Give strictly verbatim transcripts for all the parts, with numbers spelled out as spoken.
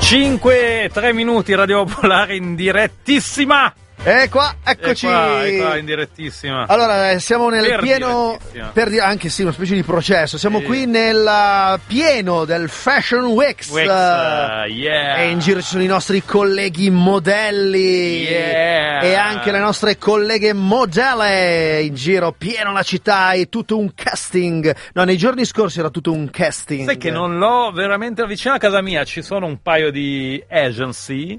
cinque, tre minuti, Radio Popolare in direttissima. E qua, eccoci. E qua, e qua in direttissima. Allora, siamo nel per pieno per di- anche sì, una specie di processo. Siamo sì. qui nel uh, pieno del Fashion Week. Weeks, uh, yeah. E in giro ci sono i nostri colleghi modelli. Yeah. E anche le nostre colleghe modelle in giro, pieno la città, e tutto un casting. No, nei giorni scorsi era tutto un casting. Sai che non l'ho veramente vicino a casa mia, ci sono un paio di agency,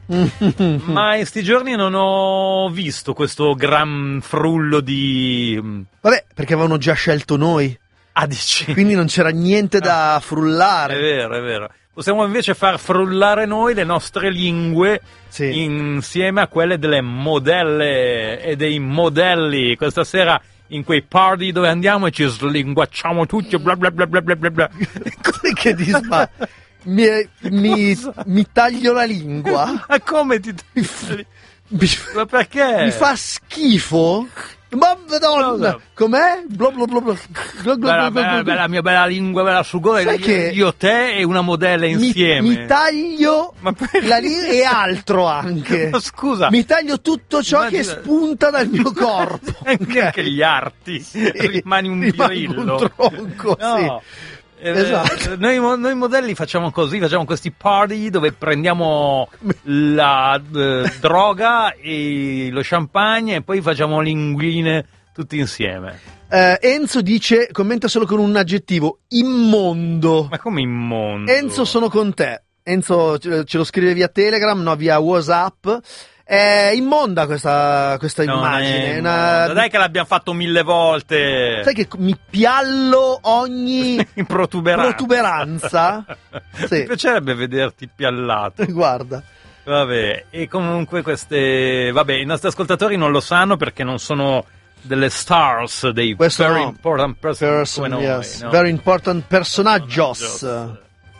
ma in sti giorni non ho visto questo gran frullo di... Vabbè, perché avevano già scelto noi. Ah, dici? Quindi non c'era niente da frullare. È vero, è vero. Possiamo invece far frullare noi le nostre lingue sì. insieme a quelle delle modelle e dei modelli. Questa sera in quei party dove andiamo e ci slinguacciamo tutti, bla bla bla bla bla bla. Che disma... mi, mi, mi taglio la lingua. Ma come ti tagli? Mi, ma perché? Mi fa schifo. Ma madonna, no. Com'è? Bla bla bla bla. Bla, bla, bella, bella, bella, la mia bella lingua, bella sugore. Sai che io, te e una modella insieme. Mi, mi taglio ma la lingua e altro anche. Ma scusa. Mi taglio tutto ciò immagina... che spunta dal mio corpo. Anche, anche gli arti. Sì. Rimani un birillo. Un tronco, no. sì. Esatto. Noi, noi modelli facciamo così, facciamo questi party dove prendiamo la eh, droga e lo champagne e poi facciamo linguine tutti insieme. Uh, Enzo dice, commenta solo con un aggettivo, immondo. Ma come immondo? Enzo, sono con te. Enzo ce lo scrive via Telegram, no, via WhatsApp. È immonda questa, questa non immagine. È una... Dai che l'abbiamo fatto mille volte. Sai che mi piallo ogni protuberanza. protuberanza. Sì. Mi piacerebbe vederti piallato. Guarda. Vabbè, e comunque queste... Vabbè, i nostri ascoltatori non lo sanno perché non sono delle stars, dei Questo very no. important person, person come yes. noi, no? Very important personaggios.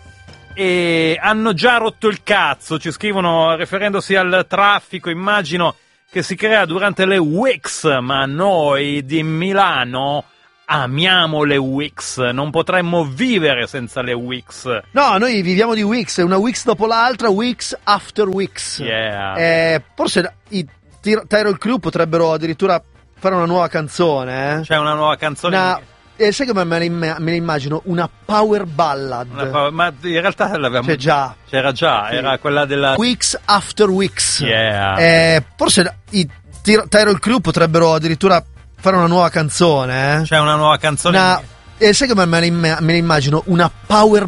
E hanno già rotto il cazzo, ci scrivono riferendosi al traffico, immagino, che si crea durante le Weeks, ma noi di Milano amiamo le Weeks, non potremmo vivere senza le Weeks. No, noi viviamo di Weeks, una Weeks dopo l'altra, Weeks after Weeks. Yeah. Eh, forse i Tyrol Crew potrebbero addirittura fare una nuova canzone. Eh? C'è una nuova canzone? Una... E sai come me ne, me ne immagino? Una power ballad. Una power, ma in realtà l'avevamo... C'è già. C'era già, sì. Era quella della... Weeks after Weeks. Yeah. Eh, forse i Tyrol Crew potrebbero addirittura fare una nuova canzone. Eh? C'è una nuova canzone? Una... E sai come me ne, me ne immagino? Una power